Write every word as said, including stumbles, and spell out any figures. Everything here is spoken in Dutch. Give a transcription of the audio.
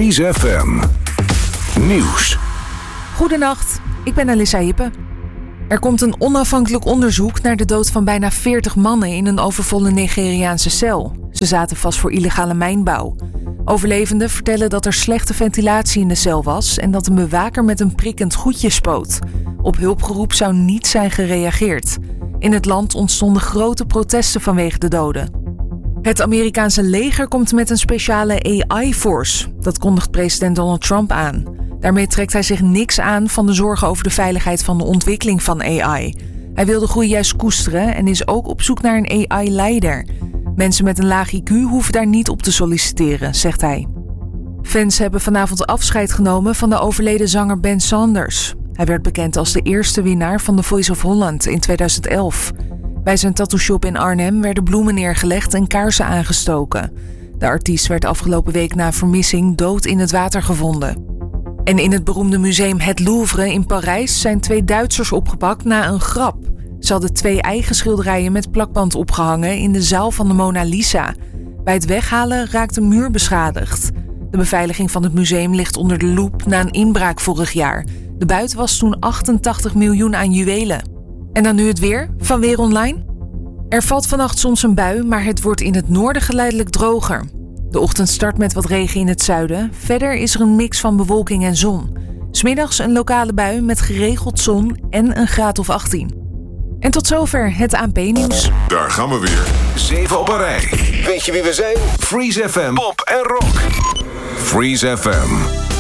Freeze F M. Nieuws. Goedenacht, ik ben Alissa Hippe. Er komt een onafhankelijk onderzoek naar de dood van bijna veertig mannen in een overvolle Nigeriaanse cel. Ze zaten vast voor illegale mijnbouw. Overlevenden vertellen dat er slechte ventilatie in de cel was en dat een bewaker met een prikkend goedje spoot. Op hulpgeroep zou niet zijn gereageerd. In het land ontstonden grote protesten vanwege de doden. Het Amerikaanse leger komt met een speciale A I-force. Dat kondigt president Donald Trump aan. Daarmee trekt hij zich niks aan van de zorgen over de veiligheid van de ontwikkeling van A I. Hij wil de groei juist koesteren en is ook op zoek naar een A I-leider. Mensen met een laag I Q hoeven daar niet op te solliciteren, zegt hij. Fans hebben vanavond afscheid genomen van de overleden zanger Ben Saunders. Hij werd bekend als de eerste winnaar van The Voice of Holland in tweeduizend elf. Bij zijn tattoo-shop in Arnhem werden bloemen neergelegd en kaarsen aangestoken. De artiest werd afgelopen week na vermissing dood in het water gevonden. En in het beroemde museum Het Louvre in Parijs zijn twee Duitsers opgepakt na een grap. Ze hadden twee eigen schilderijen met plakband opgehangen in de zaal van de Mona Lisa. Bij het weghalen raakte een muur beschadigd. De beveiliging van het museum ligt onder de loep na een inbraak vorig jaar. De buit was toen achtentachtig miljoen aan juwelen. En dan nu het weer van Weer Online. Er valt vannacht soms een bui, maar het wordt in het noorden geleidelijk droger. De ochtend start met wat regen in het zuiden. Verder is er een mix van bewolking en zon. 'S Middags een lokale bui met geregeld zon en een graad of achttien. En tot zover het A N P-nieuws. Daar gaan we weer. Zeven op een rij. Weet je wie we zijn? Freeze F M. Pop en rock. Freeze F M.